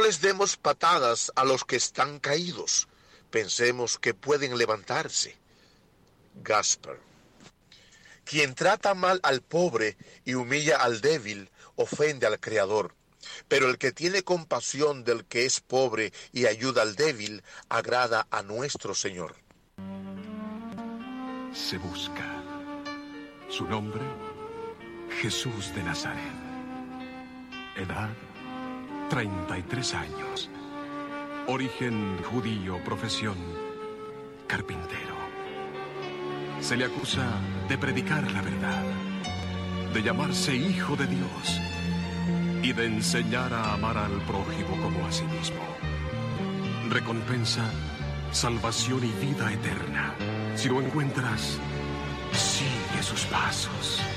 les demos patadas a los que están caídos. Pensemos que pueden levantarse. Gaspar. Quien trata mal al pobre y humilla al débil, ofende al Creador. Pero el que tiene compasión del que es pobre y ayuda al débil, agrada a nuestro Señor. Se busca. Su nombre, Jesús de Nazaret. Edad, 33 años. Origen judío, profesión, carpintero. Se le acusa de predicar la verdad, de llamarse hijo de Dios y de enseñar a amar al prójimo como a sí mismo. Recompensa, salvación y vida eterna. Si lo encuentras, sigue sus pasos.